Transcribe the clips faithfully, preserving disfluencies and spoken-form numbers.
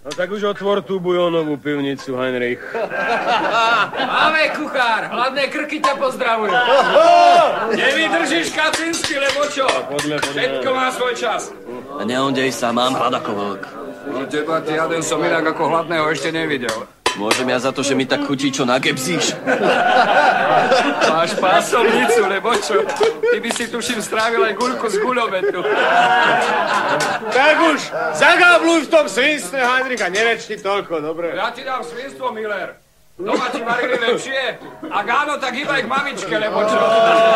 No tak už otvor tú bujónovú pivnicu, Heinrich. Máme, kuchár, hladné krky ťa pozdravujú. Nevydržíš, Kacinsky, lebo čo? Poďme, poďme. Všetko má svoj čas. A neondej sa, mám hlad ako vlk. No teba, ty jeden som inak ako hladného ešte nevidel. Môžem ja za to, že mi tak chutí, čo nagebzíš? Máš pásovnicu, lebo čo? Ty by si tuším strávil aj guľku z guľometu. Tak už, zagábluj v tom svinstve, Heinrich, a nereč ti toľko, dobre? Ja ti dám svinstvo, Miller. Doma ti varili lepšie? Ak áno, tak iba k mamičke, lebo čo?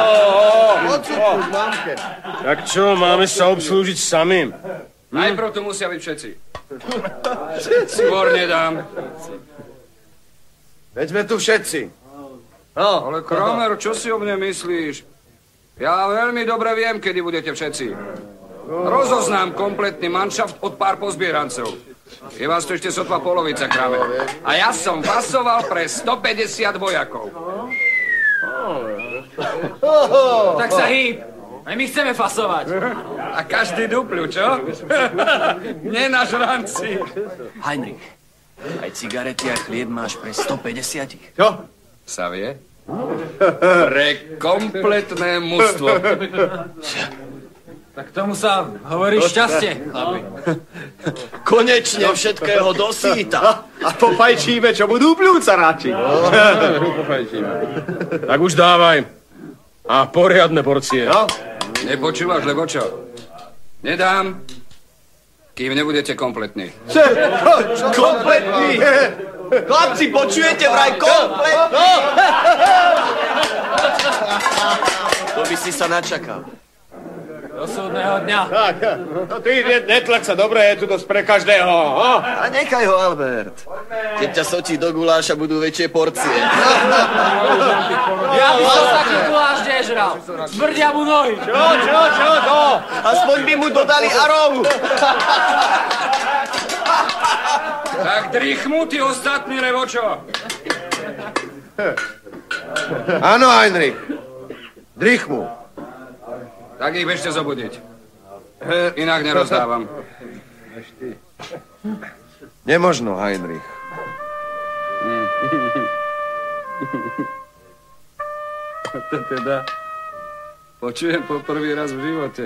Tak čo, máme sa obslúžiť samým? Najprv tu musia byť všetci. Skôr nedám. Veď sme tu všetci. No, ale Kromer, čo si o mne myslíš? Ja veľmi dobre viem, kedy budete všetci. Rozoznám kompletný manšaft od pár pozbierancov. Je vás tu ešte sotva polovica, Kramer. A ja som pasoval pre stopäťdesiat vojakov. Tak sa hýb. Aj my chceme fasovať. A každý dupľu, čo? Nenažranci. Heinrich, aj cigarety a chlieb máš pre stopäťdesiat. Čo? Sa vie? Pre kompletné mužstvo. Tak tomu sa hovorí šťastie, chlapi. Konečne všetkého dosýta. A popajčíme, čo budú pľúca radši. Tak už dávaj. A poriadne porcie. No? Nepočúvaš, lebo čo? Nedám, kým nebudete kompletní. Kompletný. Chlapci, počujete vraj kompletný? To by si sa načakal. Do súdneho dňa. Tak, no ty netlak sa, dobre, je tu dosť pre každého. Oh. A nechaj ho, Albert. Keď ťa sotí do guláša, budú väčšie porcie. Ja by som taký guláš nežral. Smrdia mu nohy. Čo, čo, čo, to? Aspoň by mu dodali arómu. Tak drichmu tí ostatní, lebo čo? Áno, Heinrich. Drichmu. Tak ich bežte zobudiť. Inak nerozdávam. Nemožno, Heinrich. To teda počujem po prvý raz v živote.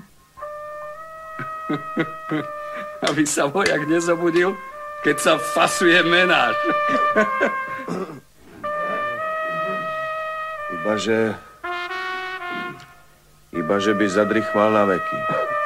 Aby sa vojak nezobudil, keď sa fasuje menáž. Ibaže... Ibaže by zadrychmal na veky.